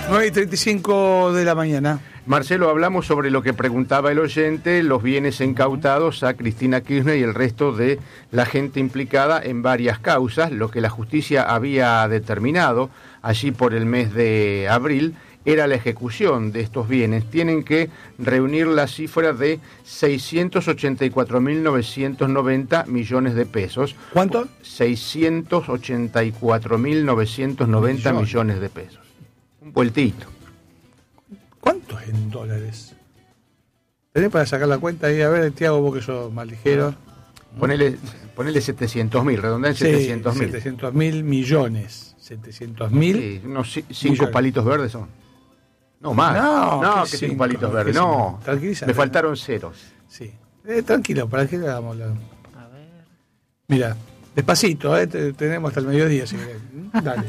9:35 de la mañana. Marcelo, hablamos sobre lo que preguntaba el oyente, los bienes incautados a Cristina Kirchner y el resto de la gente implicada en varias causas. Lo que la justicia había determinado allí por el mes de abril era la ejecución de estos bienes. Tienen que reunir la cifra de 684.990 millones de pesos. ¿Cuánto? 684.990 millones de pesos. Un vueltito. ¿Cuánto es en dólares? ¿Tenés para sacar la cuenta ahí? A ver, Tiago, vos que sos más ligero. Ponele 700.000, redondea en 700.000. 700.000 millones. 700.000. Sí, unos 5 palitos verdes son. No, más. No, que 5 palitos verdes. No, me faltaron ceros. Sí. Tranquilo, ¿para qué le damos la...? A ver. Mira, despacito, tenemos hasta el mediodía, si querés. Dale.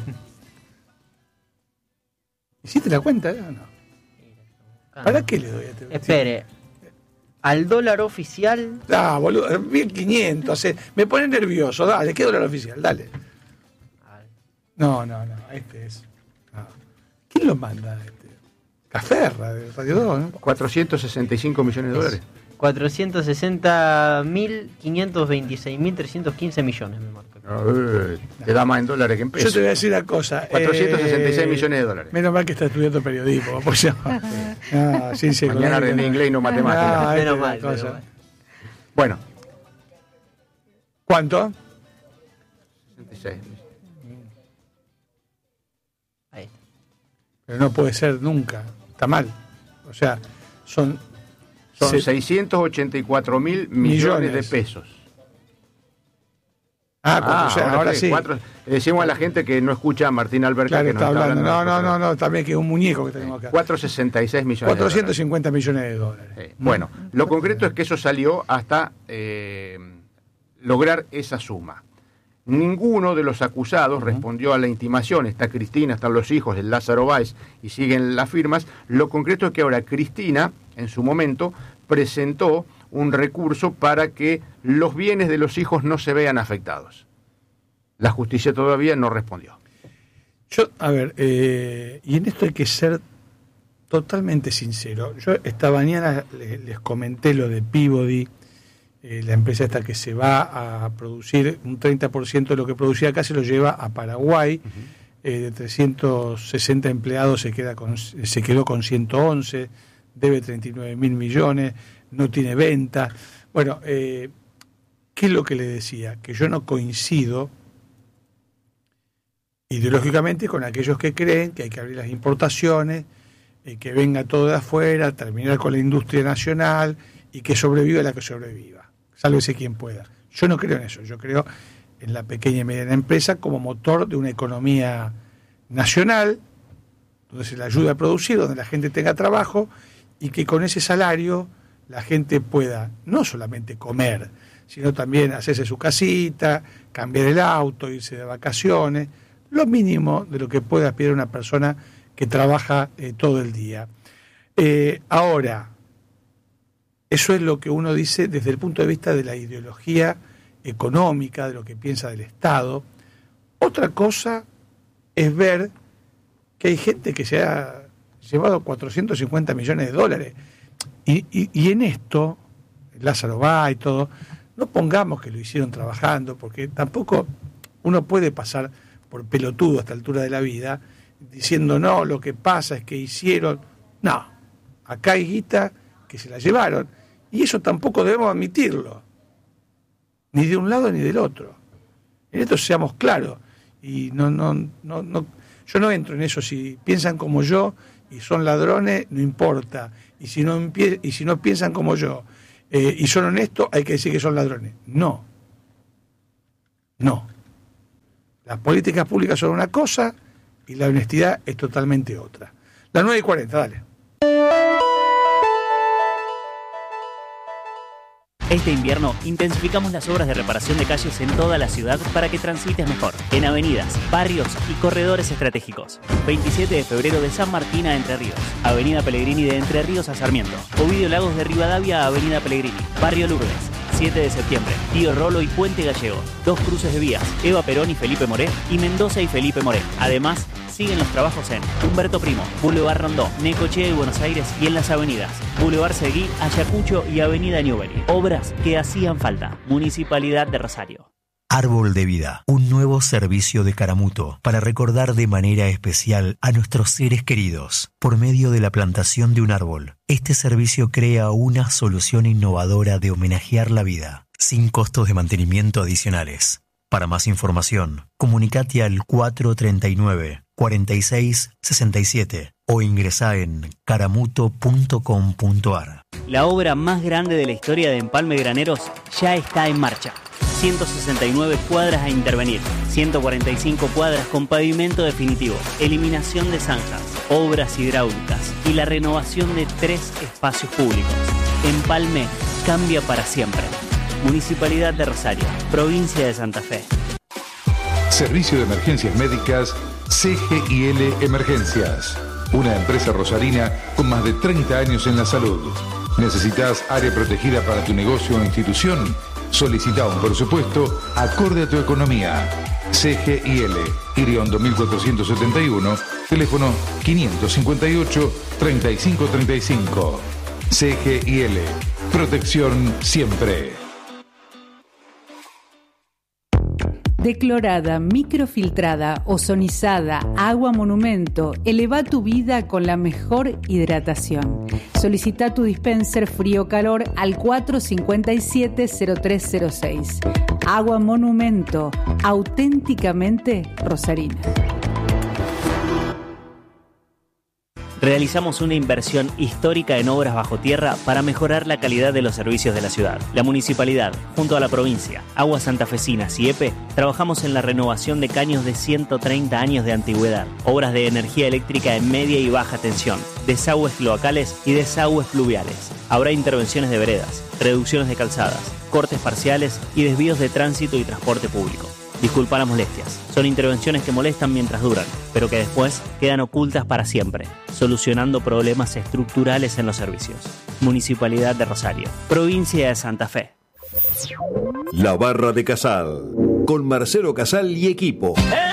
¿Hiciste la cuenta, o no? ¿Para qué le doy a este? Espere. Al dólar oficial. Ah, boludo, 1.500. Me pone nervioso. Dale, ¿qué dólar oficial? Dale. No, este es. No. ¿Quién lo manda? Caferra, de Radio 2, ¿no? 465 millones de dólares. 460.526.315 millones, me marca. Te da más en dólares que en pesos. Yo te voy a decir una cosa. 466 millones de dólares. Menos mal que está estudiando periodismo. Mañana rendí inglés y no matemáticas. Menos mal. Bueno. ¿Cuánto? 66. Ahí está. Pero no puede ser nunca. Está mal. O sea, son 684.000 millones de pesos. O sea, ahora sí. Decimos a la gente que no escucha a Martín Alberca, claro, que nos está hablando. No, también que es un muñeco que tenemos acá. 466 millones 450 millones de dólares. Bueno, lo concreto es que eso salió hasta lograr esa suma. Ninguno de los acusados respondió a la intimación. Está Cristina, están los hijos, el Lázaro Báez, y siguen las firmas. Lo concreto es que ahora Cristina, en su momento, presentó un recurso para que los bienes de los hijos no se vean afectados. La justicia todavía no respondió. Y en esto hay que ser totalmente sincero. Yo esta mañana les comenté lo de Peabody, la empresa esta que se va a producir un 30% de lo que producía acá, se lo lleva a Paraguay. De 360 empleados se quedó con 111, debe 39.000 millones, no tiene venta. Bueno, ¿qué es lo que le decía? Que yo no coincido ideológicamente con aquellos que creen que hay que abrir las importaciones, que venga todo de afuera, terminar con la industria nacional y que sobreviva la que sobreviva. Sálvese quien pueda. Yo no creo en eso. Yo creo en la pequeña y mediana empresa como motor de una economía nacional, donde se le ayuda a producir, donde la gente tenga trabajo y que con ese salario la gente pueda no solamente comer, sino también hacerse su casita, cambiar el auto, irse de vacaciones, lo mínimo de lo que puede aspirar una persona que trabaja todo el día. Ahora, eso es lo que uno dice desde el punto de vista de la ideología económica, de lo que piensa del Estado. Otra cosa es ver que hay gente que se ha llevado 450 millones de dólares. Y en esto, Lázaro va y todo, no pongamos que lo hicieron trabajando, porque tampoco uno puede pasar por pelotudo a esta altura de la vida diciendo, no, lo que pasa es que hicieron... No, acá hay guita que se la llevaron. Y eso tampoco debemos admitirlo, ni de un lado ni del otro. En esto seamos claros. Y yo no entro en eso. Si piensan como yo y son ladrones, no importa. Y si no piensan como yo y son honestos, hay que decir que son ladrones. No. Las políticas públicas son una cosa y la honestidad es totalmente otra. Las 9:40, dale. Este invierno intensificamos las obras de reparación de calles en toda la ciudad para que transites mejor, en avenidas, barrios y corredores estratégicos. 27 de febrero de San Martín a Entre Ríos, Avenida Pellegrini de Entre Ríos a Sarmiento, Ovidio Lagos de Rivadavia a Avenida Pellegrini, Barrio Lourdes. 7 de septiembre, Tío Rolo y Puente Gallego, 2 cruces de vías, Eva Perón y Felipe Moré, y Mendoza y Felipe Moré. Además, Siguen los trabajos en Humberto Primo, Boulevard Rondó, Necochea y Buenos Aires y en las avenidas Boulevard Seguí, Ayacucho y Avenida Newbery. Obras que hacían falta. Municipalidad de Rosario. Árbol de Vida, un nuevo servicio de Caramuto para recordar de manera especial a nuestros seres queridos por medio de la plantación de un árbol. Este servicio crea una solución innovadora de homenajear la vida, sin costos de mantenimiento adicionales. Para más información, comunicate al 439-4667 o ingresá en caramuto.com.ar. La obra más grande de la historia de Empalme Graneros ya está en marcha. 169 cuadras a intervenir, 145 cuadras con pavimento definitivo, eliminación de zanjas, obras hidráulicas y la renovación de 3 espacios públicos. Empalme cambia para siempre. Municipalidad de Rosario, provincia de Santa Fe. Servicio de Emergencias Médicas CGIL Emergencias. Una empresa rosarina con más de 30 años en la salud. ¿Necesitas área protegida para tu negocio o institución? Solicita un presupuesto acorde a tu economía. CGIL, Iriondo 1471, teléfono 558-3535. CGIL, protección siempre. Declorada, microfiltrada, ozonizada, agua monumento. Eleva tu vida con la mejor hidratación. Solicita tu dispenser frío-calor al 457-0306. Agua monumento, auténticamente rosarina. Realizamos una inversión histórica en obras bajo tierra para mejorar la calidad de los servicios de la ciudad. La municipalidad, junto a la provincia, Aguas Santafesinas y EPE, trabajamos en la renovación de caños de 130 años de antigüedad, obras de energía eléctrica en media y baja tensión, desagües cloacales y desagües pluviales. Habrá intervenciones de veredas, reducciones de calzadas, cortes parciales y desvíos de tránsito y transporte público. Disculpa las molestias. Son intervenciones que molestan mientras duran, pero que después quedan ocultas para siempre, solucionando problemas estructurales en los servicios. Municipalidad de Rosario, provincia de Santa Fe. La Barra de Casal, con Marcelo Casal y equipo.